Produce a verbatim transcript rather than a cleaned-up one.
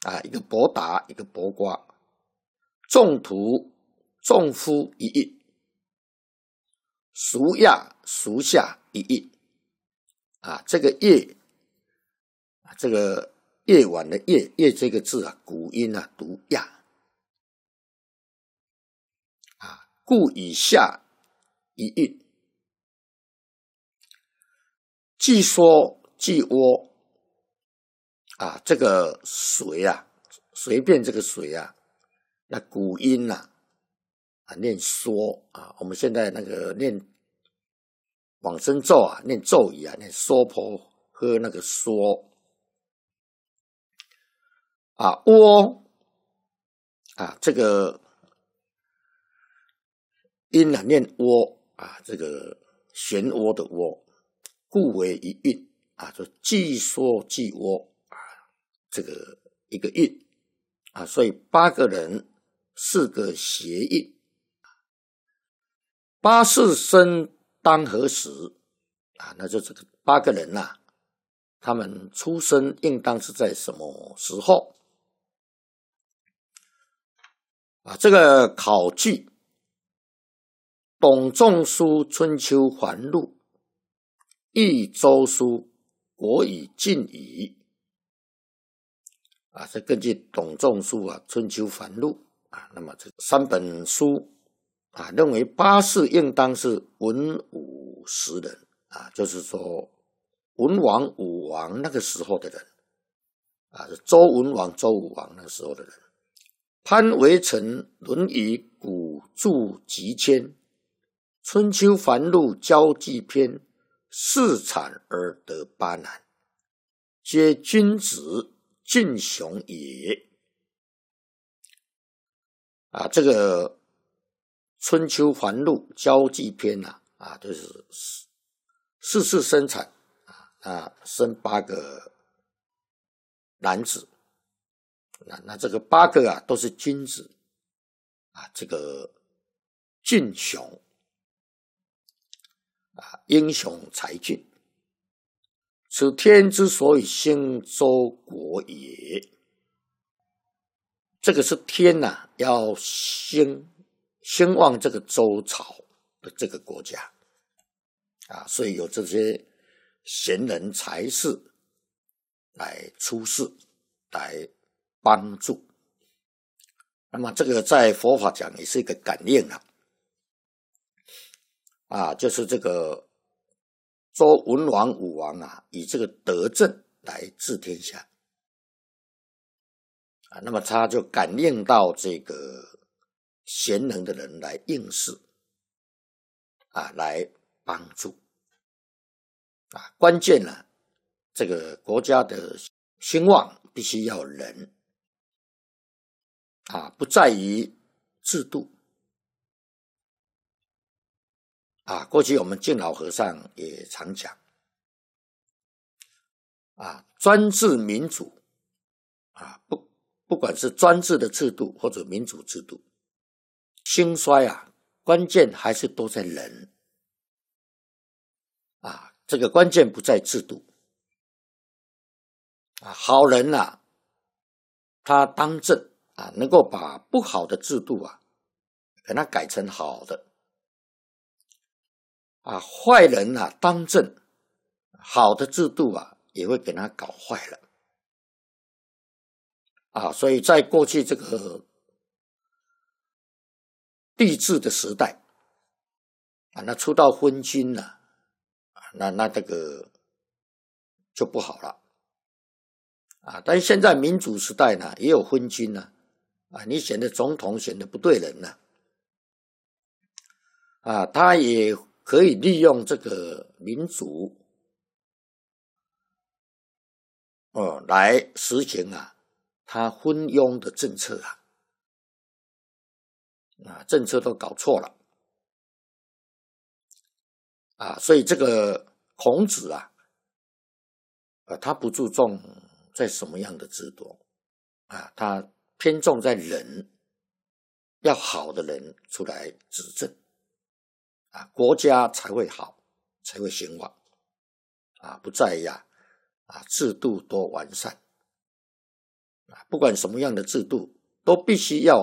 啊，一个伯达，一个伯瓜，仲图仲夫一印，孰亚孰下一印。啊，这个夜，这个夜晚的夜，夜这个字啊，古音啊读亚。啊，故以下一印。既说既窝。啊，这个随啊，随便这个随啊，那古音呐、啊，啊念说啊，我们现在那个念往生咒啊，念咒语啊，念娑婆和那个说啊，窝啊，这个音啊念窝啊，这个漩涡的涡，故为一韵啊，就既说既窝。这个一个印啊，所以八个人四个谐印。八世生当何时啊？那就这个八个人呐、啊，他们出生应当是在什么时候啊？这个考据董仲舒春秋还录，益周书，国以晋矣。啊，这根据董仲舒啊《春秋繁录》啊，那么这三本书啊，认为八世应当是文武时人啊，就是说文王、武王那个时候的人啊，周文王、周武王那个时候的人。潘维成《论语》古注集签，《春秋繁录》交际篇，四产而得八男，皆君子。俊雄也。啊，这个春秋繁录交际篇啊，啊，就是四次生产啊，啊，生八个男子，那那这个八个啊都是君子啊，这个俊雄啊，英雄才俊。此天之所以兴周国也。这个是天呐、啊，要兴兴旺这个周朝的这个国家啊，所以有这些贤人才士来出世，来帮助。那么这个在佛法讲也是一个感应啊，啊，就是这个。周文王、武王啊，以这个德政来治天下啊，那么他就感应到这个贤能的人来应试啊，来帮助啊。关键呢、啊，这个国家的兴旺必须要人啊，不在于制度。啊，过去我们敬老和尚也常讲，啊，专制民主，啊，不不管是专制的制度或者民主制度，兴衰啊，关键还是都在人，啊，这个关键不在制度，啊，好人啊，他当政啊，能够把不好的制度啊，给他改成好的。啊，坏人啊当政，好的制度啊也会给他搞坏了。啊，所以在过去这个帝制的时代，啊，那出到昏君呢、啊，那那这个就不好了。啊，但是现在民主时代呢，也有昏君呢、啊，啊，你选的总统选的不对人呢、啊，啊，他也可以利用这个民主，哦，来实行啊，他昏庸的政策啊，啊，政策都搞错了，啊，所以这个孔子啊，呃，他不注重在什么样的制度啊，他偏重在人，要好的人出来执政啊，国家才会好，才会兴旺啊，不在呀啊制度多完善不管什么样的制度，都必须要